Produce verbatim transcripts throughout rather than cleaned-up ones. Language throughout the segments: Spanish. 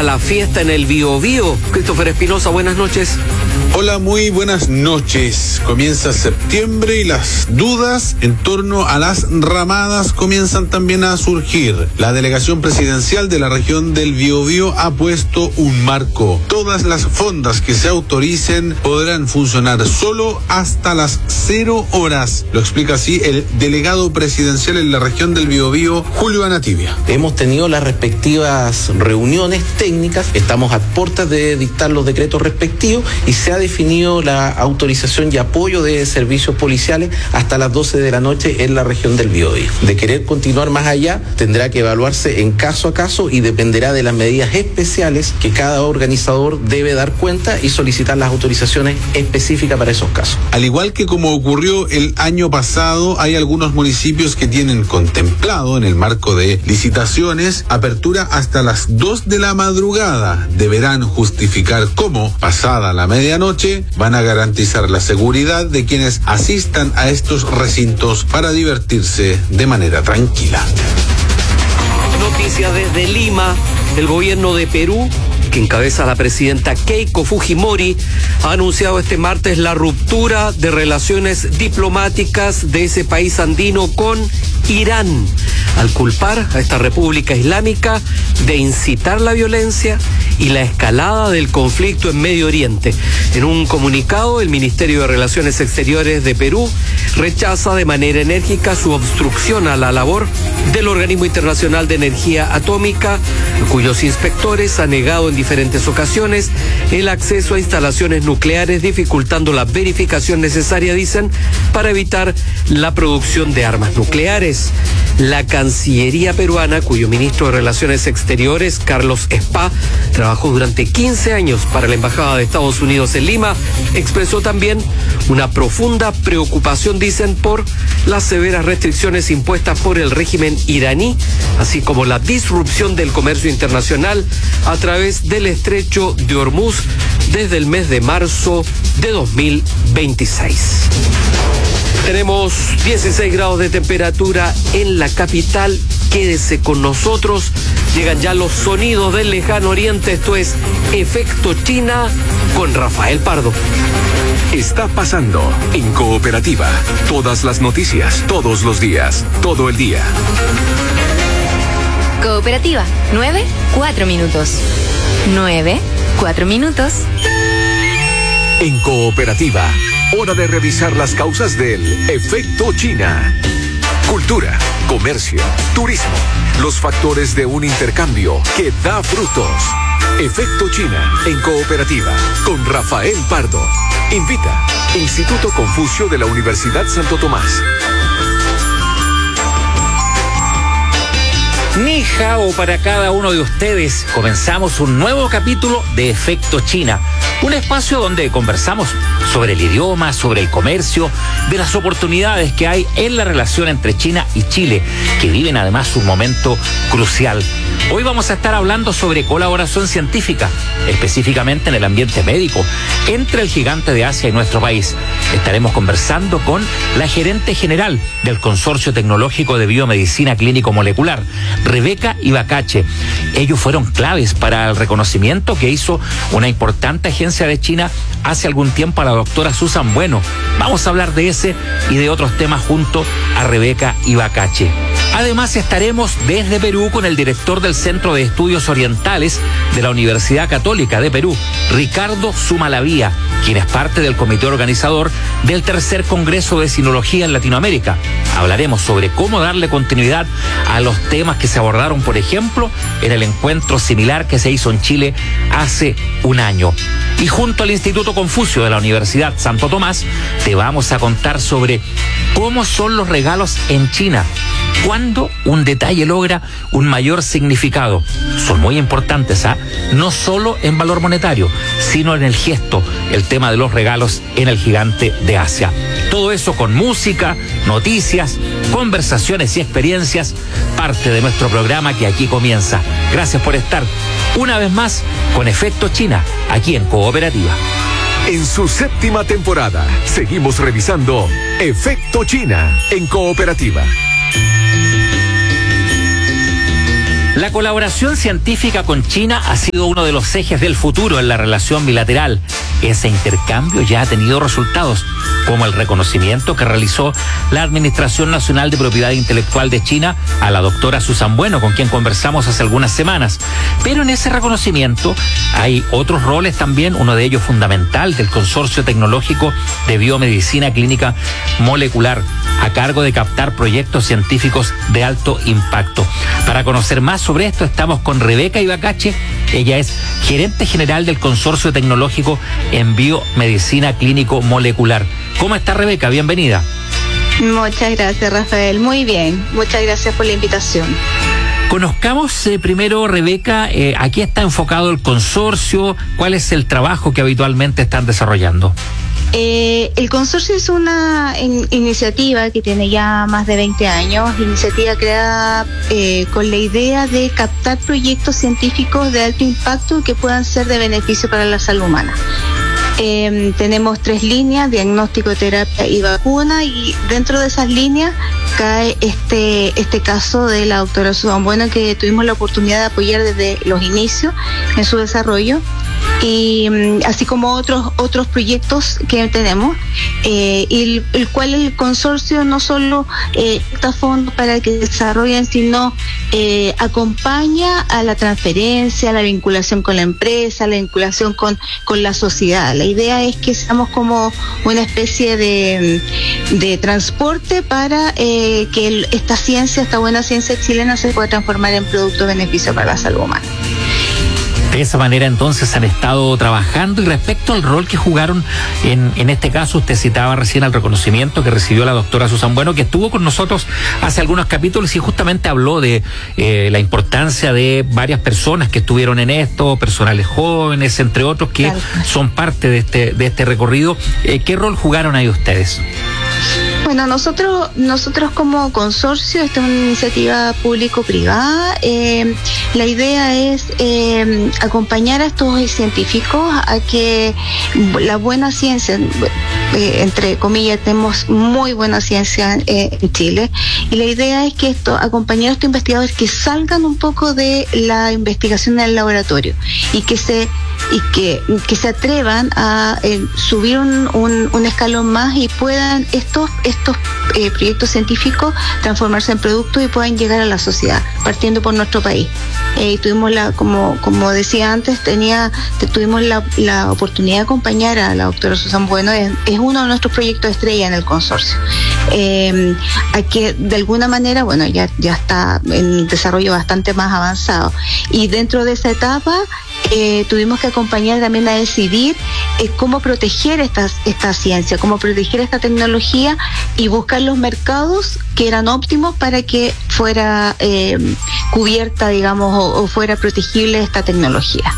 para la fiesta en el Biobío. Christopher Espinosa, buenas noches. Hola, muy buenas noches. Comienza septiembre y las dudas en torno a las ramadas comienzan también a surgir. La delegación presidencial de la región del Biobío ha puesto un marco. Todas las fondas que se autoricen podrán funcionar solo hasta las cero horas. Lo explica así el delegado presidencial en la región del Biobío, Julio Anativia. Hemos tenido las respectivas reuniones técnicas, estamos a puertas de dictar los decretos respectivos y se ha definido la autorización y apoyo de servicios policiales hasta las doce de la noche en la región del Biobío. De querer continuar más allá, tendrá que evaluarse en caso a caso y dependerá de las medidas especiales que cada organizador debe dar cuenta y solicitar las autorizaciones específicas para esos casos. Al igual que como ocurrió el año pasado, hay algunos municipios que tienen contemplado en el marco de licitaciones apertura hasta las dos de la madrugada. Deberán justificar cómo, pasada la medianoche, van a garantizar la seguridad de quienes asistan a estos recintos para divertirse de manera tranquila. Noticia desde Lima, el gobierno de Perú, que encabeza la presidenta Keiko Fujimori, ha anunciado este martes la ruptura de relaciones diplomáticas de ese país andino con Irán, al culpar a esta república islámica de incitar la violencia y la escalada del conflicto en Medio Oriente. En un comunicado, el Ministerio de Relaciones Exteriores de Perú rechaza de manera enérgica su obstrucción a la labor del Organismo Internacional de Energía Atómica, cuyos inspectores han negado en diferentes ocasiones el acceso a instalaciones nucleares, dificultando la verificación necesaria, dicen, para evitar la producción de armas nucleares. La Cancillería peruana, cuyo ministro de Relaciones Exteriores, Carlos Spa, trabajó durante quince años para la Embajada de Estados Unidos en Lima, expresó también una profunda preocupación, dicen, por las severas restricciones impuestas por el régimen iraní, así como la disrupción del comercio internacional a través del estrecho de Hormuz desde el mes de marzo de dos mil veintiséis. Tenemos dieciséis grados de temperatura en la capital. Quédese con nosotros. Llegan ya los sonidos del lejano oriente. Esto es Efecto China con Rafael Pardo. Está pasando en Cooperativa. Todas las noticias, todos los días, todo el día. Cooperativa, nueve, cuatro minutos. Nueve, cuatro minutos. En Cooperativa, hora de revisar las causas del Efecto China. Cultura, comercio, turismo, los factores de un intercambio que da frutos. Efecto China en Cooperativa con Rafael Pardo. Invita Instituto Confucio de la Universidad Santo Tomás. Ni hao para cada uno de ustedes. Comenzamos un nuevo capítulo de Efecto China, un espacio donde conversamos sobre el idioma, sobre el comercio, de las oportunidades que hay en la relación entre China y Chile, que viven además un momento crucial. Hoy vamos a estar hablando sobre colaboración científica, específicamente en el ambiente médico, entre el gigante de Asia y nuestro país. Estaremos conversando con la gerente general del Consorcio Tecnológico de Biomedicina Clínico Molecular, Rebeca Ibacache. Ellos fueron claves para el reconocimiento que hizo una importante agencia de China hace algún tiempo a la doctora Susan Bueno. Vamos a hablar de ese y de otros temas junto a Rebeca Ibacache. Además estaremos desde Perú con el director del Centro de Estudios Orientales de la Universidad Católica de Perú, Ricardo Sumalavía, quien es parte del comité organizador del tercer Congreso de Sinología en Latinoamérica. Hablaremos sobre cómo darle continuidad a los temas que se abordaron, por ejemplo, en el encuentro similar que se hizo en Chile hace un año. Y junto al Instituto Confucio de la Universidad Santo Tomás, te vamos a contar sobre cómo son los regalos en China. Cuando un detalle logra un mayor significado. Son muy importantes, ¿ah? No solo en valor monetario, sino en el gesto, el tema de los regalos en el gigante de Asia. Todo eso con música, noticias, conversaciones y experiencias, parte de nuestro programa que aquí comienza. Gracias por estar una vez más con Efecto China, aquí en Cooperativa. En su séptima temporada, seguimos revisando Efecto China en Cooperativa. La La colaboración científica con China ha sido uno de los ejes del futuro en la relación bilateral. Ese intercambio ya ha tenido resultados, como el reconocimiento que realizó la Administración Nacional de Propiedad Intelectual de China a la doctora Susan Bueno, con quien conversamos hace algunas semanas. Pero en ese reconocimiento hay otros roles también, uno de ellos fundamental, del Consorcio Tecnológico de Biomedicina Clínica Molecular, a cargo de captar proyectos científicos de alto impacto. Para conocer más sobre esto, estamos con Rebeca Ibacache. Ella es gerente general del Consorcio Tecnológico en Biomedicina Clínico Molecular. ¿Cómo está, Rebeca? Bienvenida. Muchas gracias, Rafael. Muy bien. Muchas gracias por la invitación. Conozcamos eh, primero, Rebeca, eh, ¿a qué está enfocado el consorcio? ¿Cuál es el trabajo que habitualmente están desarrollando? Eh, el consorcio es una in- iniciativa que tiene ya más de veinte años, iniciativa creada eh, con la idea de captar proyectos científicos de alto impacto que puedan ser de beneficio para la salud humana. Eh, tenemos tres líneas: diagnóstico, terapia y vacuna, y dentro de esas líneas cae este este caso de la doctora Susan Bueno, que tuvimos la oportunidad de apoyar desde los inicios en su desarrollo, y así como otros otros proyectos que tenemos, eh, y el, el cual el consorcio no solo eh, da fondos para que desarrollen, sino eh, acompaña a la transferencia, a la vinculación con la empresa, a la vinculación con, con la sociedad. La idea es que seamos como una especie de, de transporte para eh, que el, esta ciencia, esta buena ciencia chilena, se pueda transformar en producto de beneficio para la salud humana. De esa manera entonces han estado trabajando. Y respecto al rol que jugaron en, en este caso, usted citaba recién el reconocimiento que recibió la doctora Susan Bueno, que estuvo con nosotros hace algunos capítulos y justamente habló de eh, la importancia de varias personas que estuvieron en esto, personales jóvenes, entre otros, que claro, son parte de este, de este recorrido. Eh, ¿Qué rol jugaron ahí ustedes? Bueno, nosotros nosotros como consorcio, esta es una iniciativa público-privada. Eh, la idea es eh, acompañar a estos científicos a que la buena ciencia, eh, entre comillas, tenemos muy buena ciencia eh, en Chile, y la idea es que esto, acompañar a estos investigadores que salgan un poco de la investigación en el laboratorio y que se y que, que se atrevan a eh, subir un, un, un escalón más y puedan estos estos eh, proyectos científicos transformarse en productos y puedan llegar a la sociedad, partiendo por nuestro país. Eh, tuvimos la, como como decía antes, tenía tuvimos la, la oportunidad de acompañar a la doctora Susan Bueno. Es, es uno de nuestros proyectos estrella en el consorcio. Eh, a que de alguna manera, bueno, ya, ya está en desarrollo bastante más avanzado. Y dentro de esa etapa, Eh, tuvimos que acompañar también a decidir eh, cómo proteger esta, esta ciencia, cómo proteger esta tecnología y buscar los mercados que eran óptimos para que fuera eh, cubierta, digamos, o, o fuera protegible esta tecnología.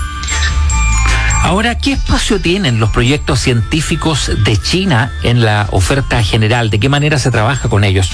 Ahora, ¿qué espacio tienen los proyectos científicos de China en la oferta general? ¿De qué manera se trabaja con ellos?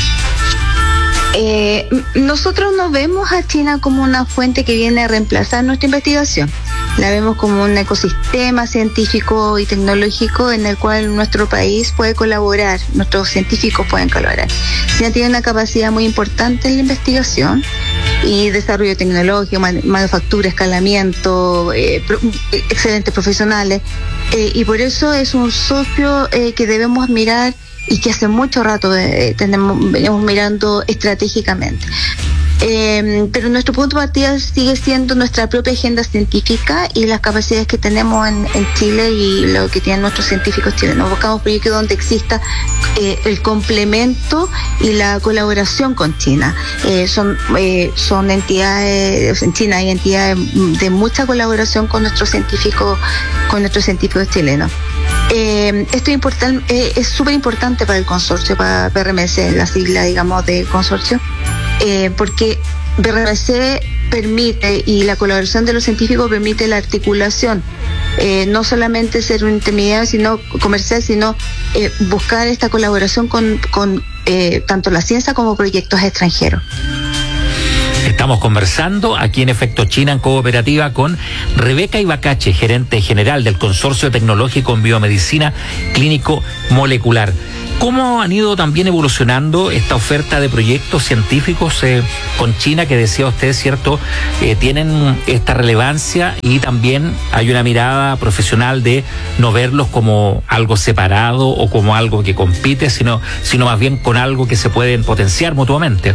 Eh, nosotros no vemos a China como una fuente que viene a reemplazar nuestra investigación. La vemos como un ecosistema científico y tecnológico en el cual nuestro país puede colaborar, nuestros científicos pueden colaborar. China tiene una capacidad muy importante en la investigación y desarrollo tecnológico, man, manufactura, escalamiento, eh, pro, excelentes profesionales, eh, y por eso es un socio eh, que debemos mirar y que hace mucho rato eh, tenemos, venimos mirando estratégicamente. Eh, pero nuestro punto de partida sigue siendo nuestra propia agenda científica y las capacidades que tenemos en, en Chile y lo que tienen nuestros científicos chilenos. Buscamos proyectos donde exista eh, el complemento y la colaboración con China. Eh, son, eh, son entidades, en China hay entidades de mucha colaboración con nuestros científicos, con nuestros científicos chilenos. Eh, esto es importante, eh, es súper importante para el consorcio, para P R M C, la sigla, digamos, de consorcio, eh, porque P R M C permite, y la colaboración de los científicos permite la articulación, eh, no solamente ser un intermediario sino comercial, sino eh, buscar esta colaboración con, con eh, tanto la ciencia como proyectos extranjeros. Estamos conversando aquí en Efecto China en Cooperativa con Rebeca Ibacache, gerente general del Consorcio Tecnológico en Biomedicina Clínico Molecular. ¿Cómo han ido también evolucionando esta oferta de proyectos científicos eh, con China, que decía usted, cierto, eh, tienen esta relevancia, y también hay una mirada profesional de no verlos como algo separado o como algo que compite, sino, sino más bien con algo que se pueden potenciar mutuamente?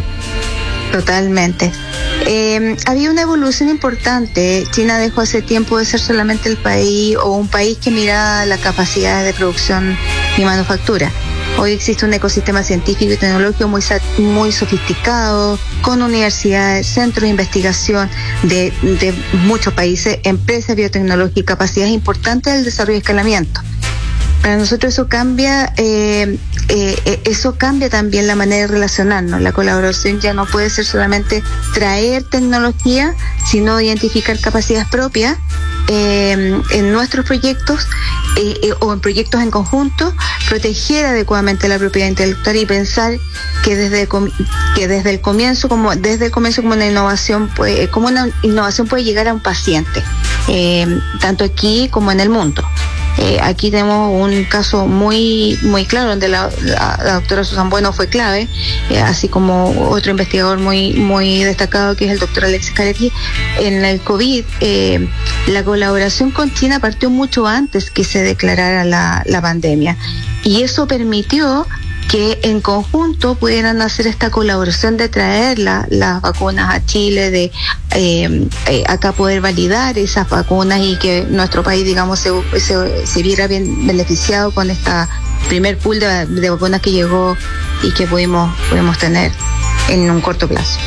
Totalmente. Eh, había una evolución importante. China dejó hace tiempo de ser solamente el país o un país que mira las capacidades de producción y manufactura. Hoy existe un ecosistema científico y tecnológico muy, muy sofisticado, con universidades, centros de investigación de, de muchos países, empresas biotecnológicas y capacidades importantes del desarrollo y escalamiento. Para nosotros eso cambia, eh, eh, eso cambia también la manera de relacionarnos. La colaboración ya no puede ser solamente traer tecnología, sino identificar capacidades propias eh, en nuestros proyectos eh, eh, o en proyectos en conjunto, proteger adecuadamente la propiedad intelectual y pensar que desde que desde el comienzo como desde el comienzo como una innovación puede, como una innovación puede llegar a un paciente, eh, tanto aquí como en el mundo. Eh, aquí tenemos un caso muy muy claro donde la, la, la doctora Susan Bueno fue clave, eh, así como otro investigador muy muy destacado que es el doctor Alexis Caretti. En el COVID, eh, la colaboración con China partió mucho antes que se declarara la, la pandemia, y eso permitió que en conjunto pudieran hacer esta colaboración de traer la, las vacunas a Chile, de eh, eh, acá poder validar esas vacunas y que nuestro país, digamos, se, se, se viera bien beneficiado con esta primer pool de, de vacunas que llegó y que pudimos, pudimos tener en un corto plazo.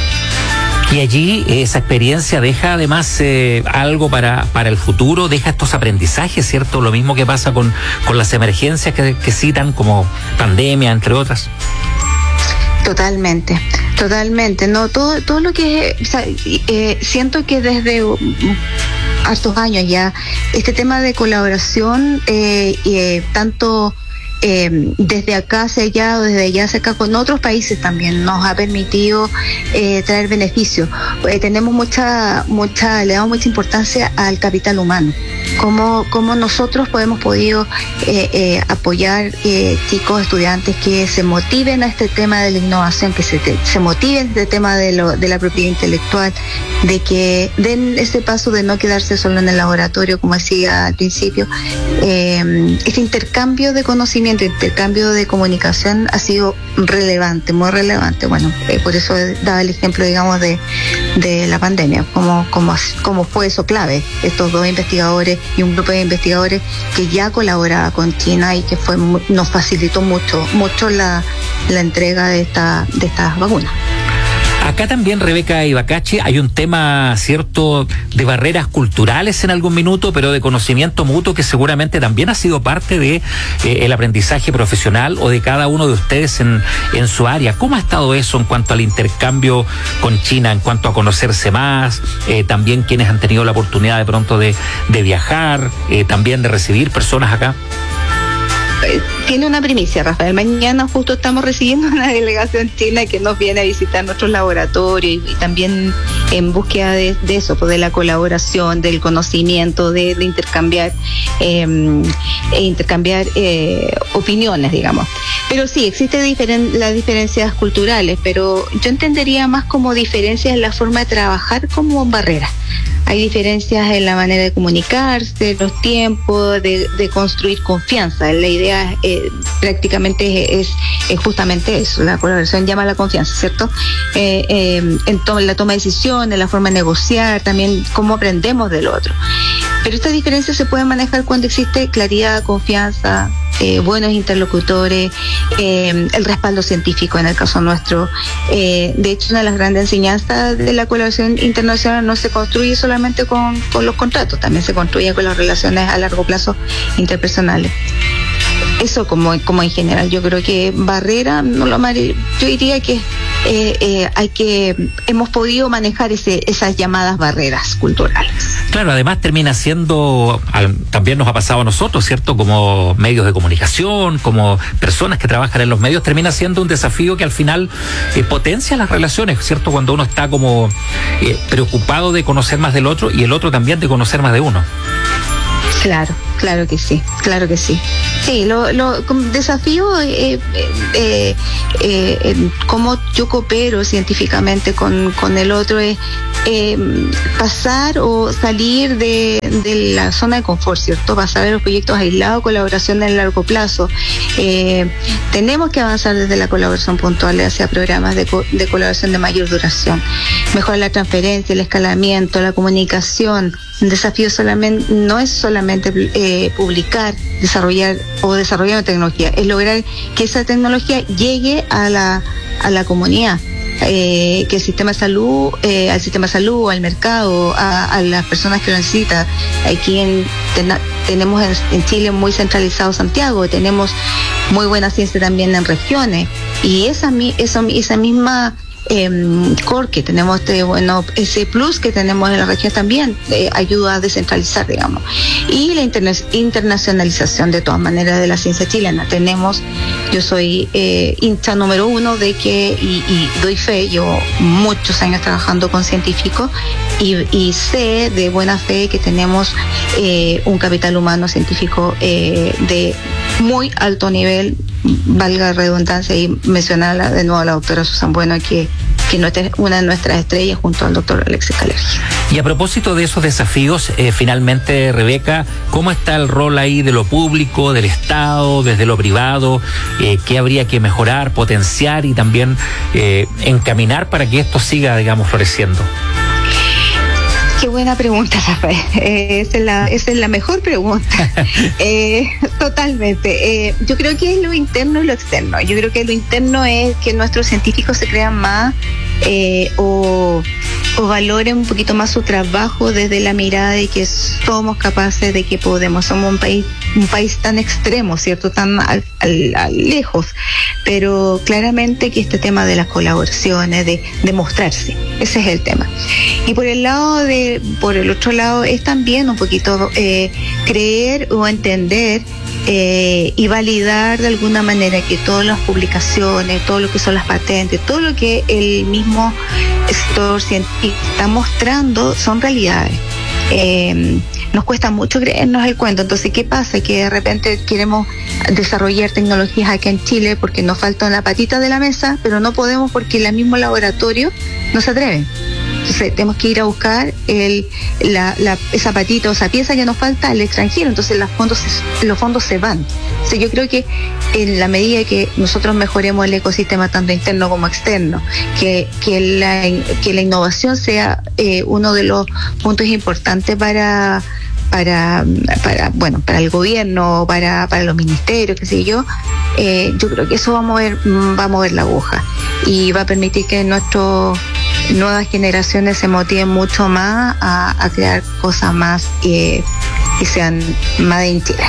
Y allí esa experiencia deja además eh, algo para, para el futuro, deja estos aprendizajes, ¿cierto? Lo mismo que pasa con, con las emergencias que, que citan, como pandemia, entre otras. Totalmente, totalmente. No, todo, todo lo que, o sea, eh, siento que desde uh, hartos años ya este tema de colaboración, eh, eh, tanto Eh, desde acá hacia allá o desde allá hacia acá con otros países también nos ha permitido eh, traer beneficios. Eh, tenemos mucha, mucha, le damos mucha importancia al capital humano. Cómo, cómo nosotros podemos podido eh, eh, apoyar eh, chicos, estudiantes que se motiven a este tema de la innovación, que se, te, se motiven a este tema de, lo, de la propiedad intelectual, de que den ese paso de no quedarse solo en el laboratorio, como decía al principio. Eh, este intercambio de conocimiento, el intercambio de comunicación ha sido relevante, muy relevante. Bueno, eh, por eso daba el ejemplo, digamos, de, de la pandemia, como, como, como fue eso clave, estos dos investigadores y un grupo de investigadores que ya colaboraba con China y que fue nos facilitó mucho, mucho la, la entrega de esta, de estas vacunas. Acá también, Rebeca Ibacachi, hay un tema, cierto, de barreras culturales en algún minuto, pero de conocimiento mutuo que seguramente también ha sido parte de eh, el aprendizaje profesional o de cada uno de ustedes en, en su área. ¿Cómo ha estado eso en cuanto al intercambio con China, en cuanto a conocerse más, eh, también quienes han tenido la oportunidad de pronto de, de viajar, eh, también de recibir personas acá? Tiene una primicia, Rafael. Mañana justo estamos recibiendo una delegación china que nos viene a visitar nuestros laboratorios y, y también en búsqueda de, de eso, pues de la colaboración, del conocimiento, de, de intercambiar eh, e intercambiar eh, opiniones, digamos. Pero sí, existen diferen, las diferencias culturales, pero yo entendería más como diferencias en la forma de trabajar como barreras. Hay diferencias en la manera de comunicarse, los tiempos, de, de construir confianza. La idea eh, prácticamente es, es, es justamente eso. La colaboración llama a la confianza, ¿cierto? Eh, eh, en to- la toma de decisiones, la forma de negociar, también cómo aprendemos del otro. Pero estas diferencias se pueden manejar cuando existe claridad, confianza, eh, buenos interlocutores, eh, el respaldo científico en el caso nuestro. Eh, de hecho, una de las grandes enseñanzas de la colaboración internacional no se construye solamente con, con los contratos, también se construye con las relaciones a largo plazo interpersonales. Eso como, como en general. Yo creo que barrera, no lo amaré, yo diría que eh, eh, hay que hemos podido manejar ese, esas llamadas barreras culturales. Claro, además termina siendo, también nos ha pasado a nosotros, ¿cierto? Como medios de comunicación, como personas que trabajan en los medios, termina siendo un desafío que al final eh, potencia las relaciones, ¿cierto? Cuando uno está como eh, preocupado de conocer más del otro y el otro también de conocer más de uno. Claro, claro que sí, claro que sí. Sí, lo, lo desafío eh, eh, eh, cómo yo coopero científicamente con, con el otro es eh, pasar o salir de, de la zona de confort, ¿cierto? Pasar a los proyectos aislados, colaboración en largo plazo. Eh, tenemos que avanzar desde la colaboración puntual hacia programas de, co de colaboración de mayor duración. Mejorar la transferencia, el escalamiento, la comunicación. Un desafío solamente, no es solamente eh, publicar, desarrollar o desarrollar una tecnología, es lograr que esa tecnología llegue a la, a la comunidad, eh, que el sistema de salud, eh, al sistema de salud, al mercado, a, a las personas que lo necesitan. Aquí en, ten, tenemos en, en Chile muy centralizado Santiago, tenemos muy buena ciencia también en regiones, y esa, esa, esa misma Eh, core que tenemos, de, bueno, ese plus que tenemos en la región también eh, ayuda a descentralizar, digamos, y la interna internacionalización de todas maneras de la ciencia chilena. Tenemos, yo soy eh, hincha número uno de que, y, y doy fe, llevo muchos años trabajando con científicos y, y sé de buena fe que tenemos eh, un capital humano científico eh, de muy alto nivel, valga la redundancia, y mencionarla de nuevo a la doctora Susan Bueno, que, que es una de nuestras estrellas junto al doctor Alexis Calergi. Y a propósito de esos desafíos, eh, finalmente, Rebeca, ¿cómo está el rol ahí de lo público, del Estado, desde lo privado? Eh, ¿Qué habría que mejorar, potenciar y también eh, encaminar para que esto siga, digamos, floreciendo? Qué buena pregunta, Rafael. Eh, esa, es la, esa es la mejor pregunta. eh, totalmente. Eh, yo creo que es lo interno y lo externo. Yo creo que lo interno es que nuestros científicos se crean más eh, o, o valoren un poquito más su trabajo desde la mirada de que somos capaces, de que podemos. Somos un país, un país tan extremo, ¿cierto? Tan al, al, al lejos. Pero claramente que este tema de las colaboraciones, de, de mostrarse, ese es el tema. Y por el lado de, por el otro lado, es también un poquito eh, creer o entender eh, y validar de alguna manera que todas las publicaciones, todo lo que son las patentes, todo lo que el mismo sector científico está mostrando son realidades. Eh, nos cuesta mucho creernos el cuento. Entonces, ¿qué pasa? Que de repente queremos desarrollar tecnologías acá en Chile porque nos falta una patita de la mesa, pero no podemos porque el mismo laboratorio no se atreve. Entonces tenemos que ir a buscar el, la, la, esa patita o esa pieza que nos falta al extranjero. Entonces los fondos, se, los fondos se van. Entonces yo creo que en la medida que nosotros mejoremos el ecosistema tanto interno como externo, que, que, la, que la innovación sea eh, uno de los puntos importantes para... para para bueno para el gobierno, para para los ministerios, qué sé yo, eh, yo creo que eso va a mover va a mover la aguja y va a permitir que nuestras nuevas generaciones se motiven mucho más a, a crear cosas más eh, que sean más de Chile.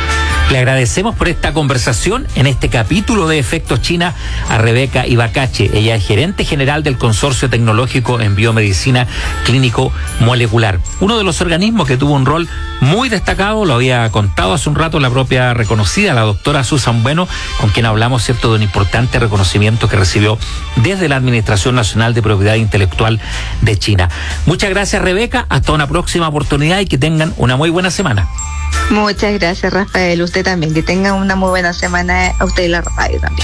Le agradecemos por esta conversación en este capítulo de Efectos China a Rebeca Ibacache. Ella es gerente general del Consorcio Tecnológico en Biomedicina Clínico Molecular. Uno de los organismos que tuvo un rol muy destacado, lo había contado hace un rato la propia reconocida, la doctora Susan Bueno, con quien hablamos, cierto, de un importante reconocimiento que recibió desde la Administración Nacional de Propiedad Intelectual de China. Muchas gracias, Rebeca. Hasta una próxima oportunidad y que tengan una muy buena semana. Muchas gracias, Rafael. Usted también. Que tengan una muy buena semana a usted y la radio también.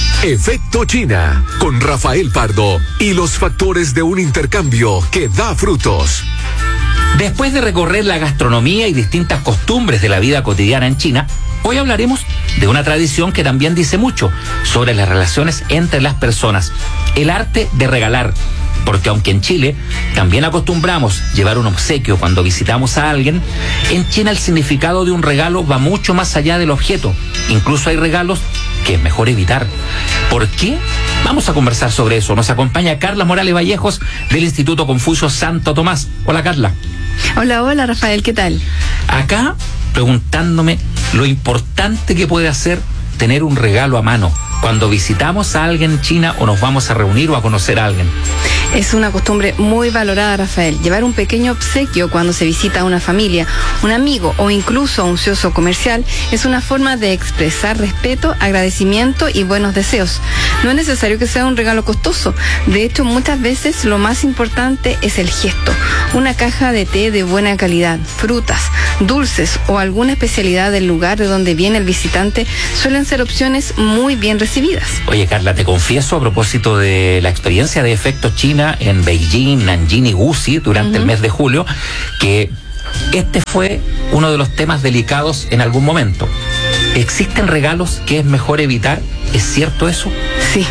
Efecto China, con Rafael Pardo y los factores de un intercambio que da frutos. Después de recorrer la gastronomía y distintas costumbres de la vida cotidiana en China, hoy hablaremos de una tradición que también dice mucho sobre las relaciones entre las personas, el arte de regalar. Porque aunque en Chile también acostumbramos llevar un obsequio cuando visitamos a alguien, en China el significado de un regalo va mucho más allá del objeto. Incluso hay regalos que es mejor evitar. ¿Por qué? Vamos a conversar sobre eso. Nos acompaña Carla Morales Vallejos del Instituto Confucio Santo Tomás. Hola, Carla. Hola, hola, Rafael, ¿qué tal? Acá preguntándome lo importante que puede hacer tener un regalo a mano cuando visitamos a alguien en China o nos vamos a reunir o a conocer a alguien. Es una costumbre muy valorada, Rafael. Llevar un pequeño obsequio cuando se visita a una familia, un amigo o incluso a un socio comercial es una forma de expresar respeto, agradecimiento y buenos deseos. No es necesario que sea un regalo costoso. De hecho, muchas veces lo más importante es el gesto. Una caja de té de buena calidad, frutas, dulces o alguna especialidad del lugar de donde viene el visitante suelen ser opciones muy bien recibidas. Oye, Carla, te confieso a propósito de la experiencia de Efecto China en Beijing, Nanjing y Gusi durante uh-huh. el mes de julio, que este fue uno de los temas delicados en algún momento. ¿Existen regalos que es mejor evitar? ¿Es cierto eso? Sí.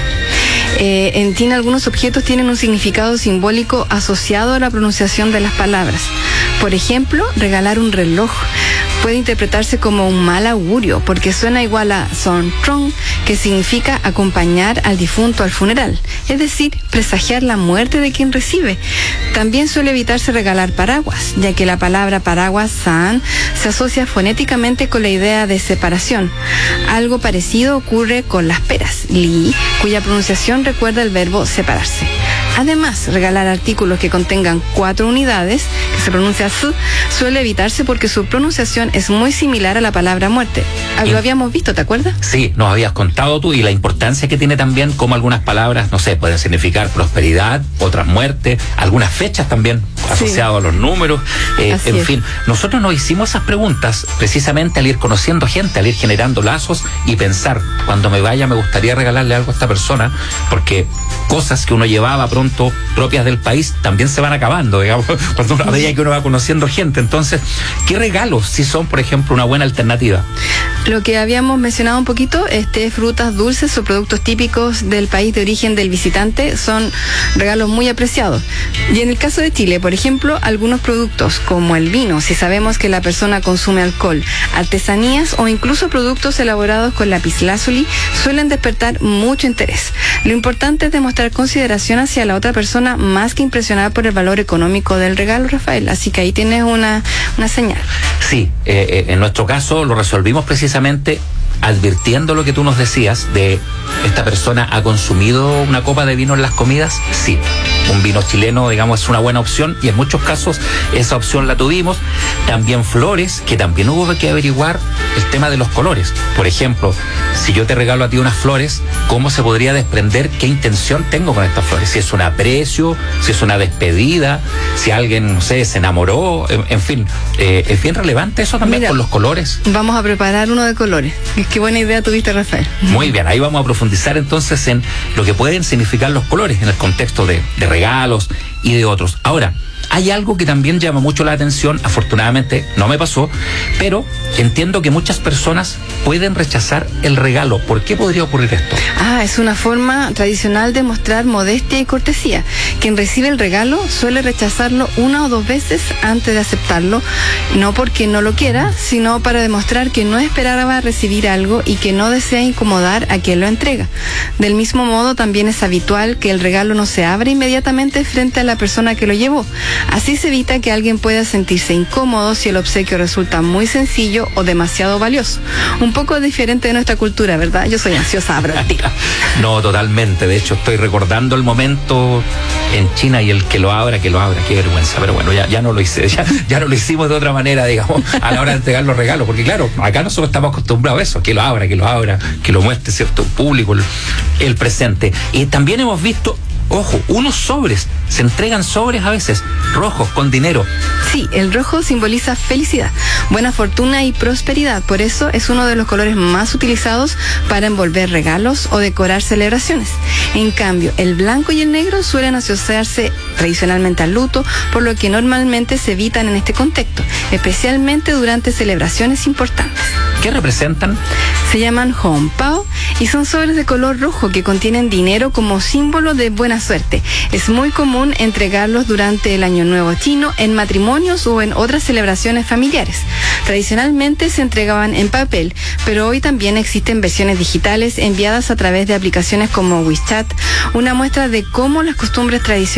Eh, en China algunos objetos tienen un significado simbólico asociado a la pronunciación de las palabras. Por ejemplo, regalar un reloj puede interpretarse como un mal augurio porque suena igual a son trong, que significa acompañar al difunto al funeral, es decir, presagiar la muerte de quien recibe. También suele evitarse regalar paraguas, ya que la palabra paraguas san se asocia fonéticamente con la idea de separación. Algo parecido ocurre con las peras, li, cuya pronunciación recuerda el verbo separarse. Además, regalar artículos que contengan cuatro unidades, que se pronuncia su, suele evitarse porque su pronunciación es muy similar a la palabra muerte. Lo habíamos visto, ¿te acuerdas? Sí, nos habías contado tú y la importancia que tiene también como algunas palabras, no sé, pueden significar prosperidad, otras muerte, algunas fechas también asociadas sí. a los números. Eh, en es. fin, nosotros nos hicimos esas preguntas precisamente al ir conociendo gente, al ir generando lazos y pensar, cuando me vaya me gustaría regalarle algo a esta persona, porque cosas que uno llevaba pronto propias del país también se van acabando, digamos, cuando uno veía que uno va conociendo gente. Entonces, ¿qué regalos si son, por ejemplo, una buena alternativa? Lo que habíamos mencionado un poquito, este, frutas dulces o productos típicos del país de origen del visitante son regalos muy apreciados. Y en el caso de Chile, por ejemplo, algunos productos como el vino, si sabemos que la persona consume alcohol, artesanías o incluso productos elaborados con lapislázuli suelen despertar mucho interés. Lo importante es demostrar consideración hacia la otra persona más que impresionar por el valor económico del regalo, Rafael. Así que ahí tienes una, una señal. Sí, eh, en nuestro caso lo resolvimos precisamente advirtiendo lo que tú nos decías de esta persona ha consumido una copa de vino en las comidas. Sí, un vino chileno, digamos, es una buena opción y en muchos casos esa opción la tuvimos. También flores, que también hubo que averiguar el tema de los colores. Por ejemplo, si yo te regalo a ti unas flores, ¿cómo se podría desprender qué intención tengo con estas flores? Si es un aprecio, si es una despedida, si alguien, no sé, se enamoró, en, en fin, eh, es bien relevante eso también. Mira, con los colores. Vamos a preparar uno de colores. Qué buena idea tuviste, Rafael. Muy bien, ahí vamos a profundizar entonces en lo que pueden significar los colores en el contexto de, de regalos y de otros. Ahora, hay algo que también llama mucho la atención, afortunadamente no me pasó, pero entiendo que muchas personas pueden rechazar el regalo. ¿Por qué podría ocurrir esto? Ah, es una forma tradicional de mostrar modestia y cortesía. Quien recibe el regalo suele rechazarlo una o dos veces antes de aceptarlo, no porque no lo quiera, sino para demostrar que no esperaba recibir algo y que no desea incomodar a quien lo entrega. Del mismo modo, también es habitual que el regalo no se abra inmediatamente frente a la persona que lo llevó. Así se evita que alguien pueda sentirse incómodo si el obsequio resulta muy sencillo o demasiado valioso. Un poco diferente de nuestra cultura, ¿verdad? Yo soy ansiosa, abro el tiro. No, totalmente. De hecho, estoy recordando el momento en China y el que lo abra, que lo abra. Qué vergüenza. Pero bueno, ya, ya no lo hice. Ya, ya no lo hicimos de otra manera, digamos, a la hora de entregar los regalos. Porque claro, acá nosotros estamos acostumbrados a eso. Que lo abra, que lo abra, que lo muestre, ¿cierto? Público, el, el presente. Y también hemos visto, ojo, unos sobres. Se entregan sobres a veces, rojos, con dinero. Sí, el rojo simboliza felicidad, buena fortuna y prosperidad. Por eso es uno de los colores más utilizados para envolver regalos o decorar celebraciones. En cambio, el blanco y el negro suelen asociarse tradicionalmente al luto, por lo que normalmente se evitan en este contexto, especialmente durante celebraciones importantes. ¿Qué representan? Se llaman honpao y son sobres de color rojo que contienen dinero como símbolo de buena suerte. Es muy común entregarlos durante el Año Nuevo chino, en matrimonios o en otras celebraciones familiares. Tradicionalmente se entregaban en papel, pero hoy también existen versiones digitales enviadas a través de aplicaciones como WeChat, una muestra de cómo las costumbres tradicionales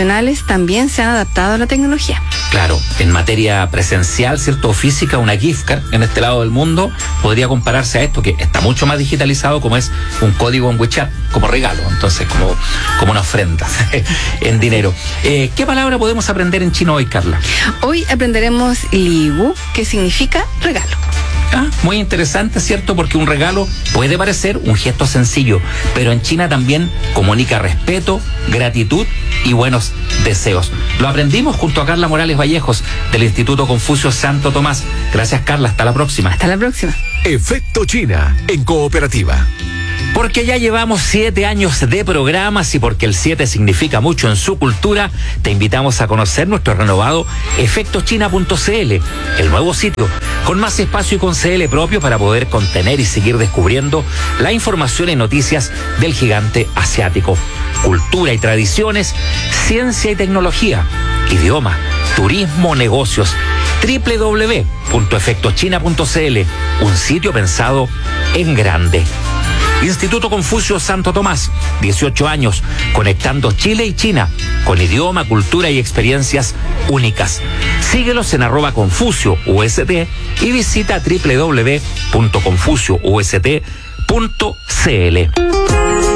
también se han adaptado a la tecnología. Claro, en materia presencial, ¿cierto? O física, una gift card en este lado del mundo podría compararse a esto, que está mucho más digitalizado, como es un código en WeChat, como regalo, entonces como, como una ofrenda en dinero. Eh, ¿Qué palabra podemos aprender en chino hoy, Carla? Hoy aprenderemos liwu, que significa regalo. Ah, muy interesante, ¿cierto? Porque un regalo puede parecer un gesto sencillo, pero en China también comunica respeto, gratitud y buenos deseos. Lo aprendimos junto a Carla Morales Vallejos del Instituto Confucio Santo Tomás. Gracias, Carla. Hasta la próxima. Hasta la próxima. Efecto China en Cooperativa. Porque ya llevamos siete años de programas y porque el siete significa mucho en su cultura, te invitamos a conocer nuestro renovado efecto china punto c l, el nuevo sitio, con más espacio y con C L propio para poder contener y seguir descubriendo la información y noticias del gigante asiático. Cultura y tradiciones, ciencia y tecnología, idioma, turismo, negocios. doble u doble u doble u punto efecto china punto c l, un sitio pensado en grande. Instituto Confucio Santo Tomás, dieciocho años, conectando Chile y China, con idioma, cultura y experiencias únicas. Síguelos en arroba Confucio U S T y visita doble u doble u doble u punto confucio u s t punto c l.